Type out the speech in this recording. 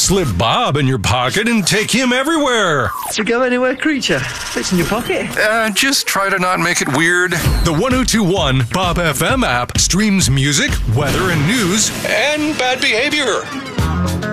slip Bob in your pocket and take him everywhere. To go anywhere, creature. Fits in your pocket. Just try to not make it weird. The 1021 Bob FM app streams music, weather, and news, and bad behavior.